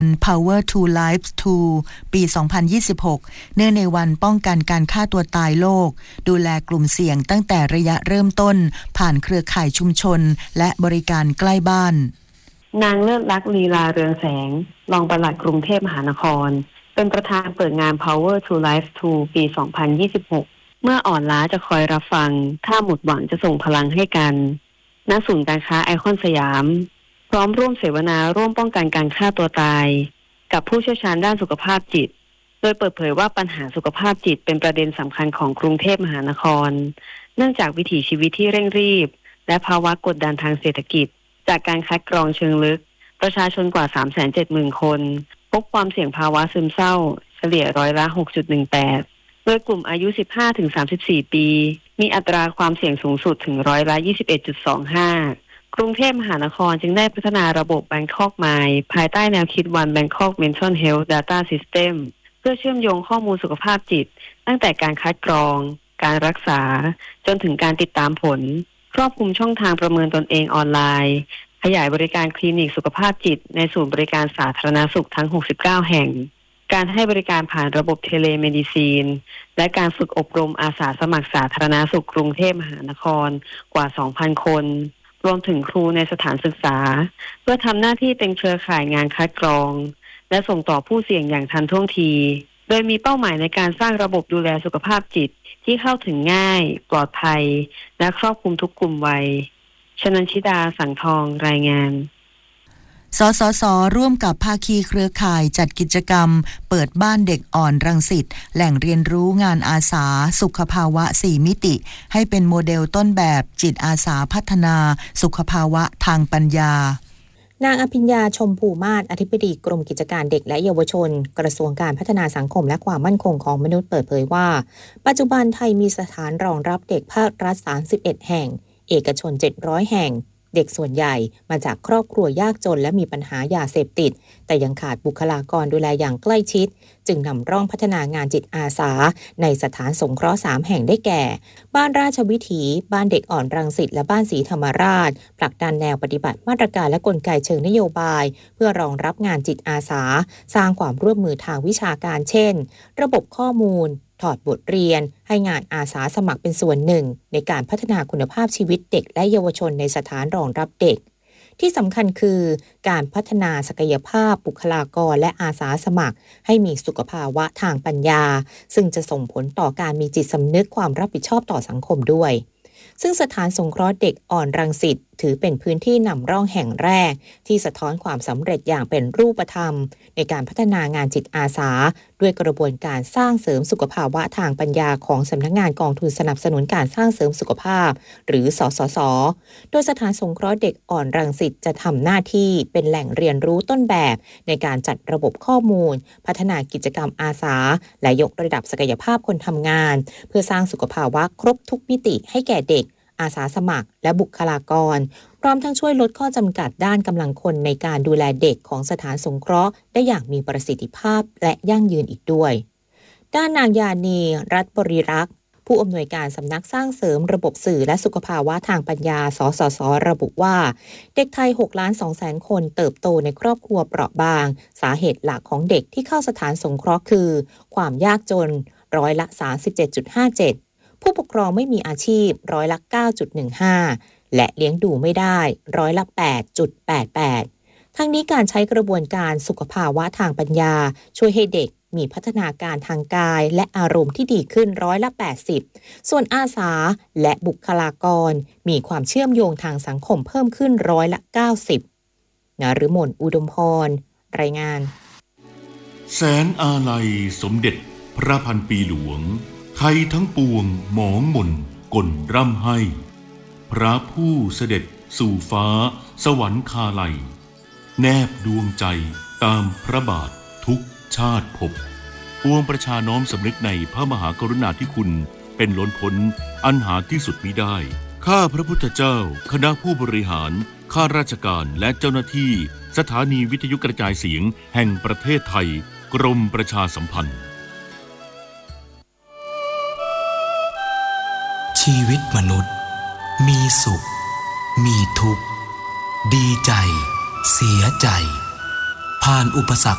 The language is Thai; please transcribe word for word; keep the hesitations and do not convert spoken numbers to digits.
Power to Life ทู ปี สองพันยี่สิบหก เนื่องในวันป้องกันการฆ่าตัวตายโลกดูแลกลุ่มเสี่ยงตั้งแต่ระยะเริ่มต้นผ่านเครือข่ายชุมชนและบริการใกล้บ้านนางเลิศลักษณ์ลีลาเรืองแสงรองปลัดกรุงเทพมหานครเป็นประธานเปิดงาน Power to Life ทู ปี สองพันยี่สิบหก เมื่ออ่อนล้าจะคอยรับฟังถ้าหมดหวังจะส่งพลังให้กันณศูนย์การค้าไอคอนสยามพร้อมร่วมเสวนาร่วมป้องกันการฆ่าตัวตายกับผู้เชี่ยวชาญด้านสุขภาพจิตโดยเปิดเผยว่าปัญหาสุขภาพจิตเป็นประเด็นสำคัญของกรุงเทพมหานครเนื่องจากวิถีชีวิตที่เร่งรีบและภาวะกดดันทางเศรษฐกิจจากการคัดกรองเชิงลึกประชาชนกว่า สามแสนเจ็ดหมื่น คนพบความเสี่ยงภาวะซึมเศร้าเฉลี่ยร้อยละ หกจุดหนึ่งแปด โดยกลุ่มอายุ สิบห้าถึงสามสิบสี่ ปีมีอัตราความเสี่ยงสูงสุดถึงร้อยละ ยี่สิบเอ็ดจุดสองห้า กรุงเทพมหานครจึงได้พัฒนาระบบ Bangkok Mind ภายใต้แนวคิด One Bangkok Mental Health Data System เพื่อเชื่อมโยงข้อมูลสุขภาพจิตตั้งแต่การคัดกรองการรักษาจนถึงการติดตามผลครอบคลุมช่องทางประเมินตนเองออนไลน์ขยายบริการคลินิกสุขภาพจิตในศูนย์บริการสาธารณสุขทั้งหกสิบเก้าแห่งการให้บริการผ่านระบบเทเลเมดิซีนและการฝึกอบรมอาสาสมัครสาธารณสุขกรุงเทพมหานครกว่า สองพัน คนรวมถึงครูในสถานศึกษาเพื่อทำหน้าที่เป็นเครือข่ายงานคัดกรองและส่งต่อผู้เสี่ยงอย่างทันท่วงทีโดยมีเป้าหมายในการสร้างระบบดูแลสุขภาพจิตที่เข้าถึงง่ายปลอดภัยและครอบคลุมทุกกลุ่มวัยชนันชิดาสังทองรายงานสสส.ร่วมกับภาคีเครือข่ายจัดกิจกรรมเปิดบ้านเด็กอ่อนรังสิตแหล่งเรียนรู้งานอาสาสุขภาวะสี่มิติให้เป็นโมเดลต้นแบบจิตอาสาพัฒนาสุขภาวะทางปัญญานางอภิญญาชมภูมาศอธิบดีกรมกิจการเด็กและเยาวชนกระทรวงการพัฒนาสังคมและความมั่นคงของมนุษย์เปิดเผยว่าปัจจุบันไทยมีสถานรองรับเด็กภาครัฐสามสิบเอ็ดแห่งเอกชนเจ็ดร้อยแห่งเด็กส่วนใหญ่มาจากครอบครัวยากจนและมีปัญหายาเสพติดแต่ยังขาดบุคลากรดูแลอย่างใกล้ชิดจึงนำร่องพัฒนางานจิตอาสาในสถานสงเคราะห์สามแห่งได้แก่บ้านราชวิถีบ้านเด็กอ่อนรังสิตและบ้านศรีธรรมราชผลักดันแนวปฏิบัติมาตรการและกลไกเชิงนโยบายเพื่อรองรับงานจิตอาสาสร้างความร่วมมือทางวิชาการเช่นระบบข้อมูลถอดบทเรียนให้งานอาสาสมัครเป็นส่วนหนึ่งในการพัฒนาคุณภาพชีวิตเด็กและเยาวชนในสถานรองรับเด็กที่สำคัญคือการพัฒนาศักยภาพบุคลากรและอาสาสมัครให้มีสุขภาวะทางปัญญาซึ่งจะส่งผลต่อการมีจิตสำนึกความรับผิดชอบต่อสังคมด้วยซึ่งสถานสงเคราะห์เด็กอ่อนรังสิตถือเป็นพื้นที่นำร่องแห่งแรกที่สะท้อนความสำเร็จอย่างเป็นรูปธรรมในการพัฒนางานจิตอาสาด้วยกระบวนการสร้างเสริมสุขภาวะทางปัญญาของสำนักงานกองทุนสนับสนุนการสร้างเสริมสุขภาพหรือสสส.โดยสถานสงเคราะห์เด็กอ่อนรังสิตจะทำหน้าที่เป็นแหล่งเรียนรู้ต้นแบบในการจัดระบบข้อมูลพัฒนากิจกรรมอาสาและยกระดับศักยภาพคนทำงานเพื่อสร้างสุขภาวะครบทุกมิติให้แก่เด็กอาสาสมัครและบุคลากรพร้อมทั้งช่วยลดข้อจำกัดด้านกำลังคนในการดูแลเด็กของสถานสงเคราะห์ได้อย่างมีประสิทธิภาพและยั่งยืนอีกด้วยด้านนางยานีรัตน์บริรักษ์ผู้อำนวยการสำนักสร้างเสริมระบบสื่อและสุขภาวะทางปัญญาสสส.ระบุว่าเด็กไทยหกล้านสองแสนคนเติบโตในครอบครัวเปราะบางสาเหตุหลักของเด็กที่เข้าสถานสงเคราะห์คือความยากจนร้อยละ สามสิบเจ็ดจุดห้าเจ็ดผู้ปกครองไม่มีอาชีพร้อยละ เก้าจุดหนึ่งห้า และเลี้ยงดูไม่ได้ร้อยละ แปดจุดแปดแปด ทั้งนี้การใช้กระบวนการสุขภาวะทางปัญญาช่วยให้เด็กมีพัฒนาการทางกายและอารมณ์ที่ดีขึ้นร้อยละ แปดสิบ ส่วนอาสาและบุคลากรมีความเชื่อมโยงทางสังคมเพิ่มขึ้นร้อยละ เก้าสิบ นฤมลอุดมพรรายงานแสนอาลัยสมเด็จพระพันปีหลวงไทยทั้งปวงหมองหม่นก่นร่ำให้พระผู้เสด็จสู่ฟ้าสวรรคาลัยแนบดวงใจตามพระบาททุกชาติภพปวงประชาน้อมสำนึกในพระมหากรุณาธิคุณเป็นล้นพ้นอันหาที่สุดมิได้ข้าพระพุทธเจ้าคณะผู้บริหารข้าราชการและเจ้าหน้าที่สถานีวิทยุกระจายเสียงแห่งประเทศไทยกรมประชาสัมพันธ์ชีวิตมนุษย์มีสุขมีทุกข์ดีใจเสียใจผ่านอุปสรรค